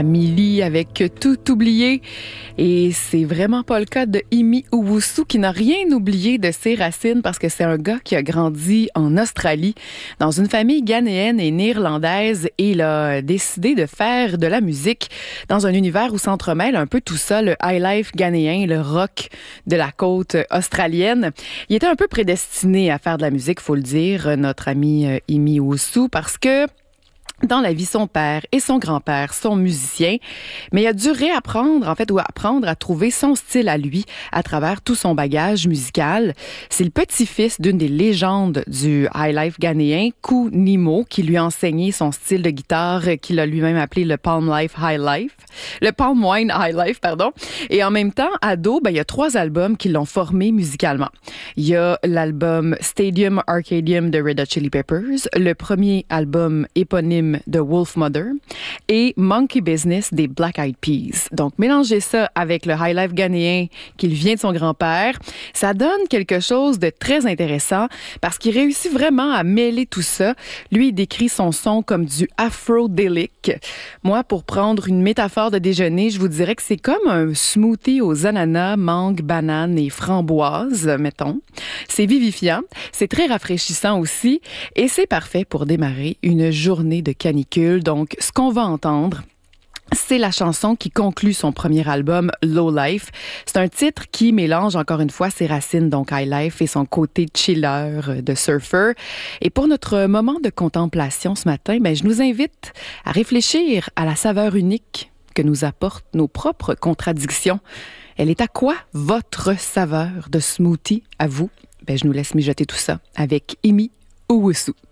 Millie avec Tout oublié. Et c'est vraiment pas le cas de Imi Owusu qui n'a rien oublié de ses racines parce que c'est un gars qui a grandi en Australie dans une famille ghanéenne et néerlandaise et il a décidé de faire de la musique dans un univers où s'entremêle un peu tout ça, le high life ghanéen, le rock de la côte australienne. Il était un peu prédestiné à faire de la musique, faut le dire, notre ami Imi Owusu, parce que dans la vie, son père et son grand-père sont musiciens, mais il a dû réapprendre, ou apprendre à trouver son style à lui à travers tout son bagage musical. C'est le petit-fils d'une des légendes du high life ghanéen, Kou Nimo, qui lui a enseigné son style de guitare qu'il a lui-même appelé le Palm Wine High Life, pardon. Et en même temps, ado, il y a 3 albums qui l'ont formé musicalement. Il y a l'album Stadium Arcadium de Red Hot Chili Peppers, le premier album éponyme de Wolfmother et Monkey Business des Black Eyed Peas. Donc, mélangez ça avec le high life ghanéen qui vient de son grand-père, ça donne quelque chose de très intéressant parce qu'il réussit vraiment à mêler tout ça. Lui, il décrit son son comme du afro-délic. Moi, pour prendre une métaphore de déjeuner, je vous dirais que c'est comme un smoothie aux ananas, mangue, banane et framboises, mettons. C'est vivifiant, c'est très rafraîchissant aussi et c'est parfait pour démarrer une journée de canicule. Donc, ce qu'on va entendre, c'est la chanson qui conclut son premier album, Low Life. C'est un titre qui mélange encore une fois ses racines, donc high life, et son côté chiller de surfer. Et pour notre moment de contemplation ce matin, je nous invite à réfléchir à la saveur unique que nous apportent nos propres contradictions. Elle est à quoi votre saveur de smoothie à vous? Je nous laisse mijoter tout ça avec Imi Owusu.